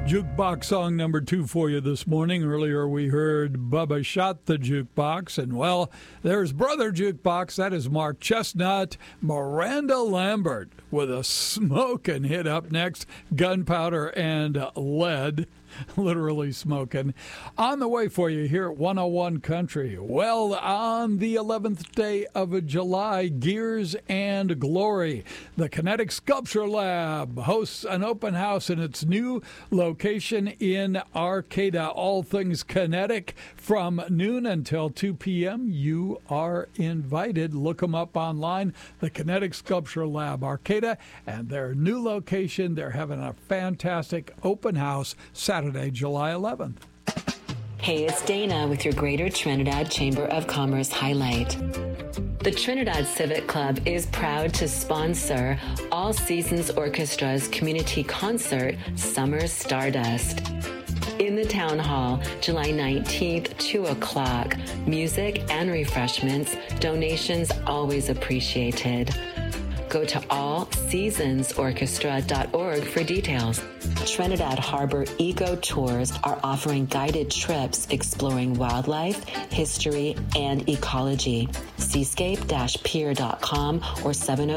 Jukebox song number 2 for you this morning. Earlier we heard Bubba Shot the Jukebox, and well, there's Brother Jukebox. That is Mark Chestnut. Miranda Lambert with a smoking hit up next, Gunpowder and Lead. Literally smoking. On the way for you here at 101 Country. Well, on the 11th day of July, Gears and Glory, the Kinetic Sculpture Lab hosts an open house in its new location in Arcata. All things kinetic from noon until 2 p.m. You are invited. Look them up online, the Kinetic Sculpture Lab Arcata, and their new location. They're having a fantastic open house Saturday, July 11th. Hey, it's Dana with your Greater Trinidad Chamber of Commerce highlight. The Trinidad Civic Club is proud to sponsor All Seasons Orchestra's community concert, Summer Stardust. In the Town Hall, July 19th, 2 o'clock. Music and refreshments, donations always appreciated. Go to allseasonsorchestra.org for details. Trinidad Harbor Eco Tours are offering guided trips exploring wildlife, history, and ecology. Seascape-pier.com or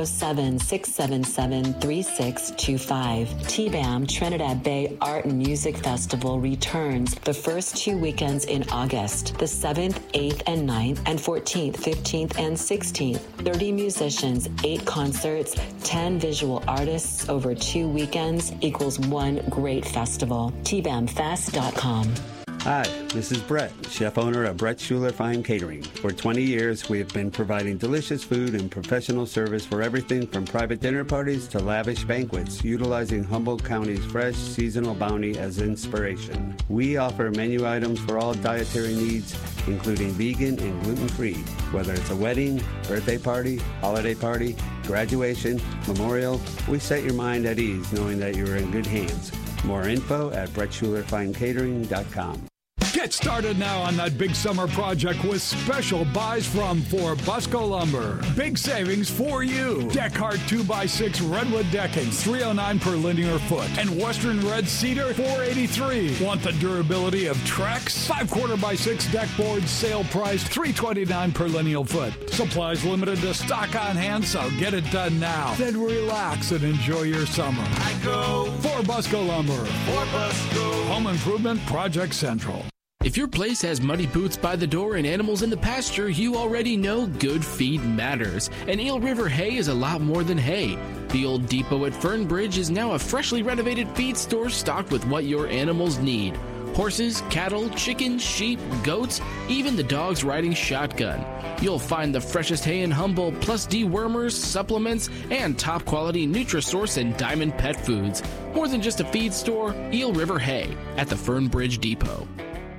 707-677-3625. TBAM Trinidad Bay Art and Music Festival returns the first 2 weekends in August, the 7th, 8th, and 9th, and 14th, 15th, and 16th. 30 musicians, 8 concerts, 10 visual artists over 2 weekends equals one great festival. TBAMFest.com. Hi, this is Brett, chef owner of Brett Schuler Fine Catering. For 20 years, we have been providing delicious food and professional service for everything from private dinner parties to lavish banquets, utilizing Humboldt County's fresh seasonal bounty as inspiration. We offer menu items for all dietary needs, including vegan and gluten-free. Whether it's a wedding, birthday party, holiday party, graduation, memorial, we set your mind at ease knowing that you're in good hands. More info at BrettSchulerFineCatering.com. Get started now on that big summer project with special buys from Forbusco Lumber. Big savings for you. Deckhart 2x6 redwood decking, $309 per linear foot. And Western red cedar, $483. Want the durability of Trex? 5/4x6 deck boards, sale price, $329 per linear foot. Supplies limited to stock on hand, so get it done now. Then relax and enjoy your summer. I go Forbusco Lumber. Forbusco. Home Improvement Project Central. If your place has muddy boots by the door and animals in the pasture, you already know good feed matters. And Eel River Hay is a lot more than hay. The old depot at Fernbridge is now a freshly renovated feed store stocked with what your animals need. Horses, cattle, chickens, sheep, goats, even the dogs riding shotgun. You'll find the freshest hay in Humboldt, plus dewormers, supplements, and top-quality Nutrisource and Diamond Pet Foods. More than just a feed store, Eel River Hay at the Fernbridge Depot.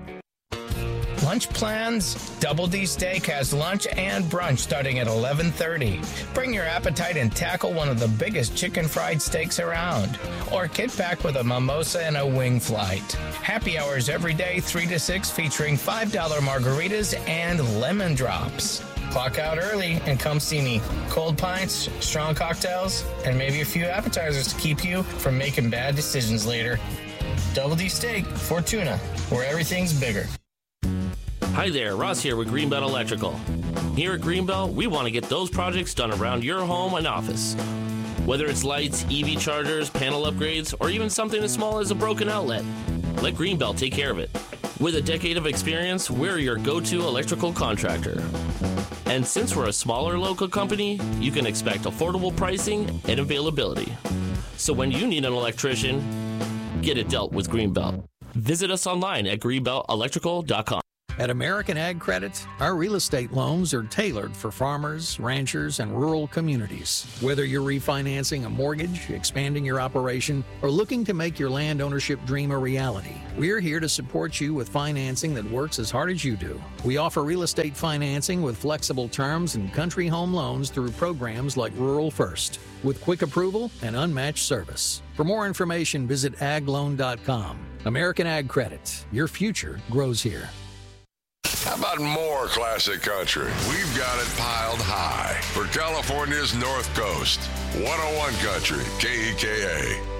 Lunch plans? Double D Steak has lunch and brunch starting at 11:30. Bring your appetite and tackle one of the biggest chicken fried steaks around. Or kit back with a mimosa and a wing flight. Happy hours every day, 3 to 6, featuring $5 margaritas and lemon drops. Clock out early and come see me. Cold pints, strong cocktails, and maybe a few appetizers to keep you from making bad decisions later. Double D Steak, Fortuna, where everything's bigger. Hi there, Ross here with Greenbelt Electrical. Here at Greenbelt, we want to get those projects done around your home and office. Whether it's lights, EV chargers, panel upgrades, or even something as small as a broken outlet, let Greenbelt take care of it. With a decade of experience, we're your go-to electrical contractor. And since we're a smaller local company, you can expect affordable pricing and availability. So when you need an electrician, get it dealt with Greenbelt. Visit us online at greenbeltelectrical.com. At American Ag Credit, our real estate loans are tailored for farmers, ranchers, and rural communities. Whether you're refinancing a mortgage, expanding your operation, or looking to make your land ownership dream a reality, we're here to support you with financing that works as hard as you do. We offer real estate financing with flexible terms and country home loans through programs like Rural First, with quick approval and unmatched service. For more information, visit agloan.com. American Ag Credit. Your future grows here. How about more classic country? We've got it piled high for California's North Coast. 101 Country, KEKA.